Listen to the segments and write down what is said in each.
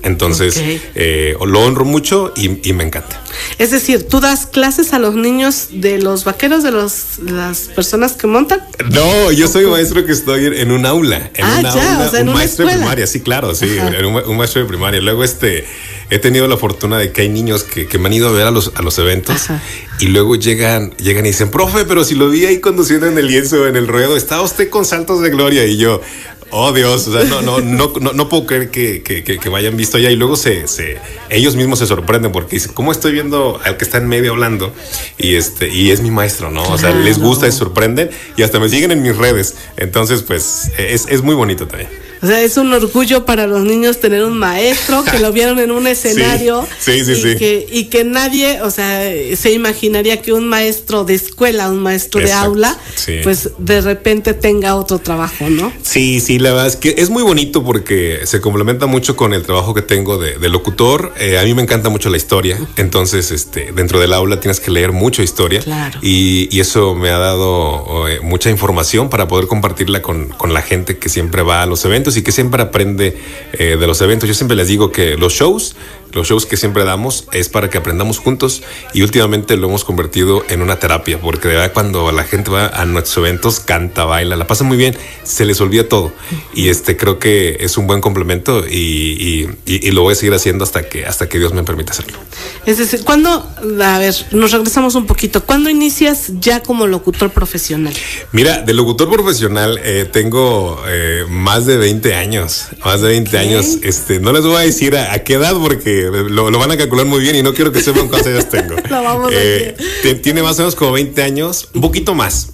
Entonces, lo honro mucho y me encanta. Es decir, ¿tú das clases a los niños de los vaqueros, de las personas que montan? No, yo soy maestro que estoy en un aula. En un maestro escuela. de primaria, sí, claro, sí, un maestro de primaria. Luego he tenido la fortuna de que hay niños que me han ido a ver a los eventos. Ajá. Y luego llegan y dicen, profe, pero si lo vi ahí conduciendo en el lienzo, en el ruedo, estaba usted con saltos de gloria. Y yo, oh Dios, o sea, no puedo creer que me hayan visto allá. Y luego ellos mismos se sorprenden porque dicen, ¿cómo estoy viendo al que está en medio hablando? Y es mi maestro, ¿no? O sea, les gusta y se sorprenden y hasta me siguen en mis redes. Entonces, pues, es muy bonito también. O sea, es un orgullo para los niños tener un maestro que lo vieron en un escenario. Sí. Y que nadie, o sea, se imaginaría que un maestro de escuela, un maestro de aula, pues de repente tenga otro trabajo, ¿no? Sí, la verdad es que es muy bonito porque se complementa mucho con el trabajo que tengo de locutor. A mí me encanta mucho la historia. Entonces, dentro del aula tienes que leer mucha historia. Claro. Y eso me ha dado mucha información para poder compartirla con la gente que siempre va a los eventos y que siempre aprende de los eventos. Yo siempre les digo que los shows que siempre damos es para que aprendamos juntos y últimamente lo hemos convertido en una terapia porque de verdad cuando la gente va a nuestros eventos canta, baila, la pasa muy bien, se les olvida todo y creo que es un buen complemento y lo voy a seguir haciendo hasta que Dios me permita hacerlo. Es decir, nos regresamos un poquito. ¿Cuándo inicias ya como locutor profesional? Mira, de locutor profesional tengo más de 20 años. No les voy a decir a qué edad porque lo van a calcular muy bien y no quiero que sepan cuántos años tengo. Tiene más o menos como 20 años, un poquito más.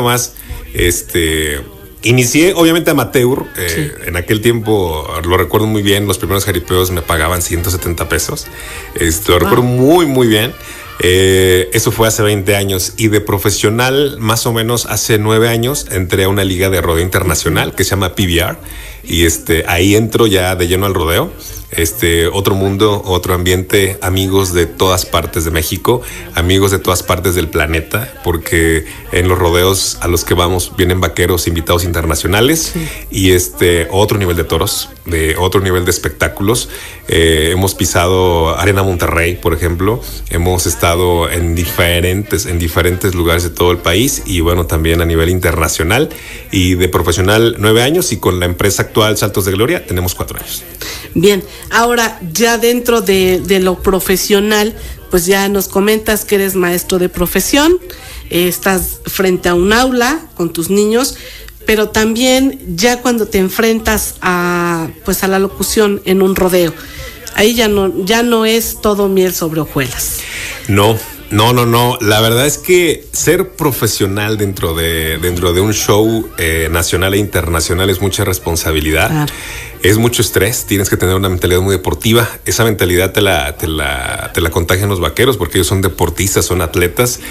Inicié obviamente amateur, en aquel tiempo lo recuerdo muy bien, los primeros jaripeos me pagaban 170 pesos, lo recuerdo muy muy bien. Eso fue hace 20 años y de profesional más o menos hace 9 años entré a una liga de rodeo internacional que se llama PBR y ahí entro ya de lleno al rodeo. Otro mundo, otro ambiente, amigos de todas partes de México, amigos de todas partes del planeta, porque en los rodeos a los que vamos vienen vaqueros invitados internacionales y otro nivel de toros, de otro nivel de espectáculos. Hemos pisado Arena Monterrey, por ejemplo, hemos estado en diferentes lugares de todo el país y bueno, también a nivel internacional y de profesional 9 años y con la empresa actual Saltos de Gloria tenemos 4 años. Bien, ahora ya dentro de lo profesional, pues ya nos comentas que eres maestro de profesión, estás frente a un aula con tus niños, pero también ya cuando te enfrentas a la locución en un rodeo, ahí ya no es todo miel sobre hojuelas. No. La verdad es que ser profesional dentro de un show nacional e internacional es mucha responsabilidad. Claro. Es mucho estrés, tienes que tener una mentalidad muy deportiva. Esa mentalidad te la contagian los vaqueros porque ellos son deportistas, son atletas.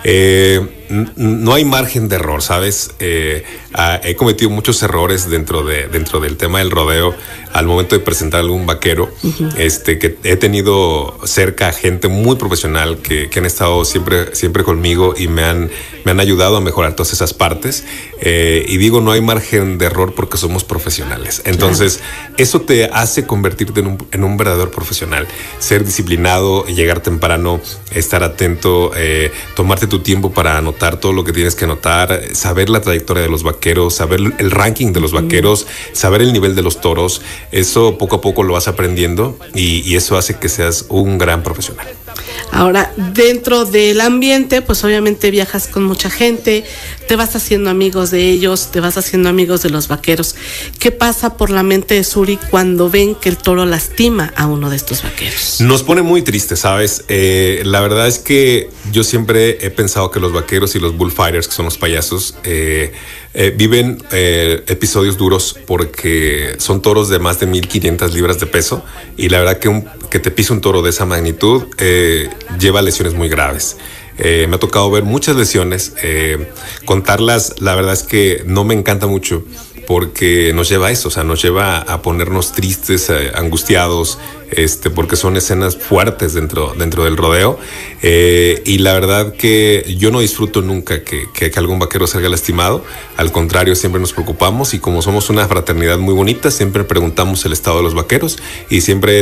No hay margen de error, ¿sabes? He cometido muchos errores dentro del tema del rodeo al momento de presentar a algún vaquero. Que he tenido cerca a gente muy profesional que han estado siempre conmigo y me han ayudado a mejorar todas esas partes. Y digo, no hay margen de error porque somos profesionales. Entonces, eso te hace convertirte en un verdadero profesional. Ser disciplinado, llegar temprano, estar atento, tomarte tu tiempo para anotar todo lo que tienes que anotar, saber la trayectoria de los vaqueros, saber el ranking de los vaqueros, saber el nivel de los toros. Eso poco a poco lo vas aprendiendo y eso hace que seas un gran profesional. Ahora, dentro del ambiente, pues obviamente viajas con mucha gente, te vas haciendo amigos de ellos, te vas haciendo amigos de los vaqueros. ¿Qué pasa por la mente de Suri cuando ven que el toro lastima a uno de estos vaqueros? Nos pone muy triste, ¿sabes? La verdad es que yo siempre he pensado que los vaqueros y los bullfighters, que son los payasos, viven episodios duros porque son toros de más de 1,500 libras de peso y la verdad que te pise un toro de esa magnitud lleva lesiones muy graves. Me ha tocado ver muchas lesiones, contarlas, la verdad es que no me encanta mucho porque nos lleva a eso, o sea, nos lleva a ponernos tristes, angustiados, porque son escenas fuertes dentro del rodeo, y la verdad que yo no disfruto nunca que algún vaquero salga lastimado. Al contrario, siempre nos preocupamos y como somos una fraternidad muy bonita, siempre preguntamos el estado de los vaqueros y siempre